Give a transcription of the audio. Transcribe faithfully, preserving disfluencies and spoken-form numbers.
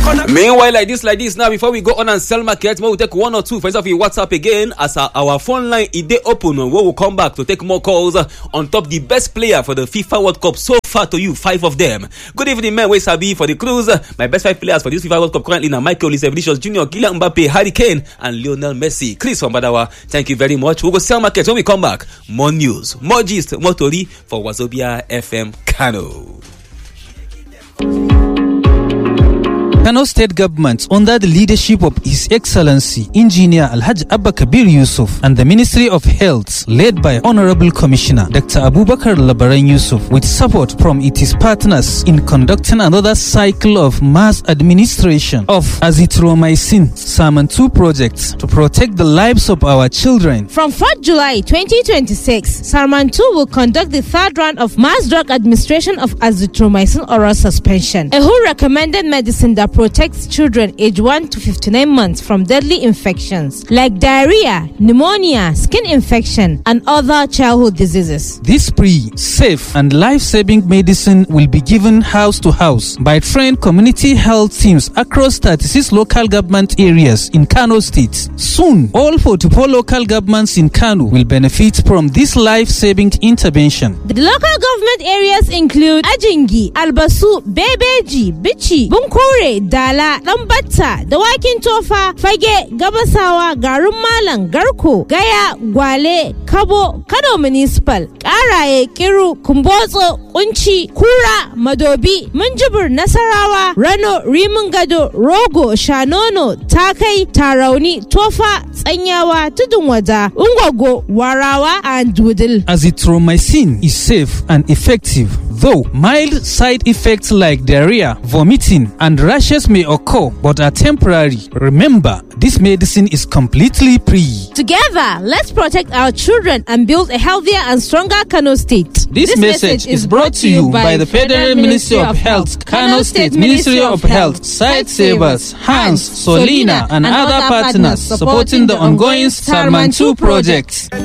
Meanwhile, like this, like this, now before we go on and sell market, we'll take one or two for example, WhatsApp again as our, our phone line is they open. We will come back to take more calls on top the best player for the FIFA World Cup so far to you, five of them. Good evening, man. Where's Sabi for the cruise? My best five players for this FIFA World Cup currently now Michael Olise, Vinicius Junior, Kylian Mbappe, Harry Kane, and Lionel Messi. Chris from Badawa, thank you very much. We'll go sell market when we come back. More news, more gist, more story for Wazobia F M Kano. Kano State Government, under the leadership of His Excellency Engineer Alhaji Abba Kabir Yusuf and the Ministry of Health, led by Honorable Commissioner Doctor Abubakar Labaran Yusuf, with support from its partners in conducting another cycle of mass administration of azithromycin Salmon two projects to protect the lives of our children. From fourth of July twenty twenty-six, Salmon two will conduct the third round of mass drug administration of azithromycin oral suspension, a who recommended medicine that protects children aged one to fifty-nine months from deadly infections like diarrhea, pneumonia, skin infection, and other childhood diseases. This free, safe, and life-saving medicine will be given house to house by trained community health teams across thirty-six local government areas in Kano State. Soon, all forty-four local governments in Kano will benefit from this life-saving intervention. The local government areas include Ajingi, Albasu, Bebeji, Bichi, Bunkure, Dala, Lambata, Dawakin Tofa, Fage, Gabasawa, Garum Malang, Garko, Gaya, Gwale, Kabo, Kano Municipal, Araye, Kiru, Kumbozo, Unchi, Kura, Madobi, Munjibur, Nasarawa, Rano, Rimungado, Rogo, Shanono, Takai, Tarauni, Tofa, Tsanyawa, Tudunwada, Ungogo, Warawa, and Dudil. Azithromycin is safe and effective, though mild side effects like diarrhea, vomiting, and rashes may occur but are temporary. Remember, this medicine is completely free. Together, let's protect our children and build a healthier and stronger Kano State. This, this message is brought to you by the Federal Ministry of Health, Kano State Ministry of Health, Site Savers, Hans, Solina, and other partners supporting the ongoing Salmon two project.